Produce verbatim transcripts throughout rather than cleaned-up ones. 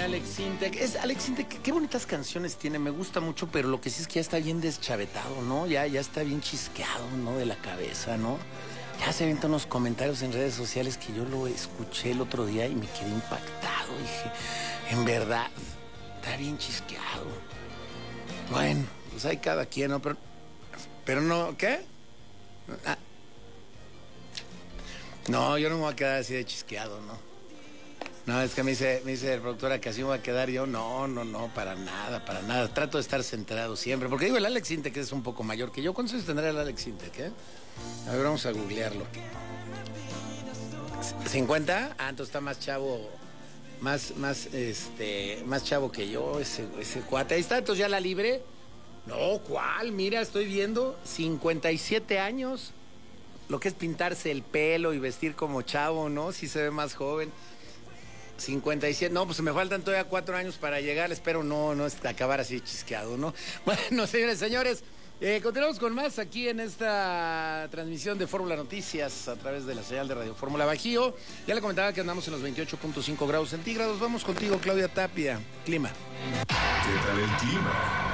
Alex Intec. Es Alex Intec, qué, qué bonitas canciones tiene, me gusta mucho, pero lo que sí es que ya está bien deschavetado, ¿no? Ya, ya está bien chisqueado, ¿no? De la cabeza, ¿no? Ya se avientan unos comentarios en redes sociales que yo lo escuché el otro día y me quedé impactado. Dije, en verdad, está bien chisqueado. Bueno, pues hay cada quien, ¿no? Pero, pero no, ¿qué? Ah. No, yo no me voy a quedar así de chisqueado, ¿no? No, es que me dice, me dice el productora que así me voy a quedar yo. No, no, no, para nada, para nada. Trato de estar centrado siempre. Porque digo, el Alex Intec es un poco mayor que yo. ¿Cuántos años tendrá el Alex Intec, eh? A ver, vamos a googlearlo. ¿cincuenta? Ah, entonces está más chavo, más, más, este, más chavo que yo, ese, ese cuate. Ahí está, entonces ya la libre. No, ¿cuál? Mira, estoy viendo cincuenta y siete años. Lo que es pintarse el pelo y vestir como chavo, ¿no? Sí se ve más joven. cincuenta y siete, no, pues me faltan todavía cuatro años para llegar, espero no, no acabar así chisqueado, ¿no? Bueno, señores, señores, eh, continuamos con más aquí en esta transmisión de Fórmula Noticias a través de la señal de Radio Fórmula Bajío. Ya le comentaba que andamos en los veintiocho punto cinco grados centígrados. Vamos contigo, Claudia Tapia. Clima. ¿Qué tal el clima?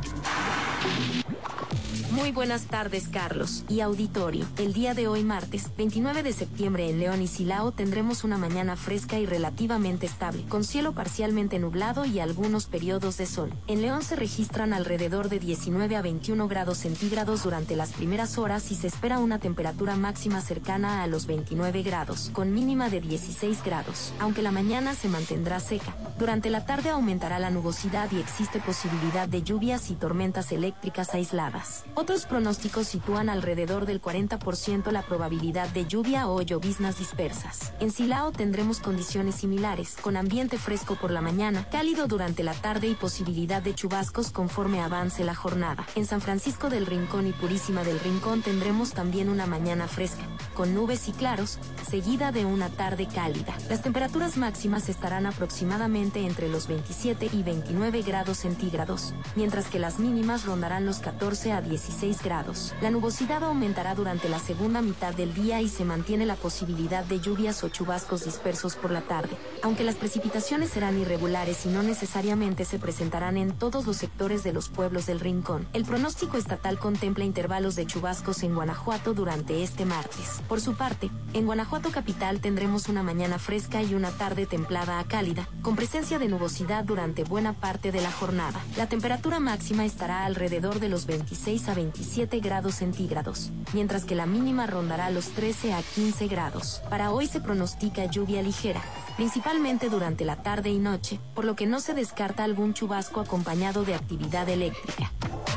Muy buenas tardes, Carlos y auditorio. El día de hoy, martes veintinueve de septiembre, en León y Silao tendremos una mañana fresca y relativamente estable, con cielo parcialmente nublado y algunos periodos de sol. En León se registran alrededor de diecinueve a veintiuno grados centígrados durante las primeras horas y se espera una temperatura máxima cercana a los veintinueve grados, con mínima de dieciséis grados, aunque la mañana se mantendrá seca. Durante la tarde aumentará la nubosidad y existe posibilidad de lluvias y tormentas eléctricas aisladas. Otros pronósticos sitúan alrededor del cuarenta por ciento la probabilidad de lluvia o lloviznas dispersas. En Silao tendremos condiciones similares, con ambiente fresco por la mañana, cálido durante la tarde y posibilidad de chubascos conforme avance la jornada. En San Francisco del Rincón y Purísima del Rincón tendremos también una mañana fresca, con nubes y claros, seguida de una tarde cálida. Las temperaturas máximas estarán aproximadamente entre los veintisiete y veintinueve grados centígrados, mientras que las mínimas rondarán los catorce a dieciséis grados. La nubosidad aumentará durante la segunda mitad del día y se mantiene la posibilidad de lluvias o chubascos dispersos por la tarde, aunque las precipitaciones serán irregulares y no necesariamente se presentarán en todos los sectores de los pueblos del Rincón. El pronóstico estatal contempla intervalos de chubascos en Guanajuato durante este martes. Por su parte, en Guanajuato capital tendremos una mañana fresca y una tarde templada a cálida, con presencia de nubosidad durante buena parte de la jornada. La temperatura máxima estará alrededor de los veintiséis a veintisiete grados centígrados, mientras que la mínima rondará los trece a quince grados. Para hoy se pronostica lluvia ligera, principalmente durante la tarde y noche, por lo que no se descarta algún chubasco acompañado de actividad eléctrica.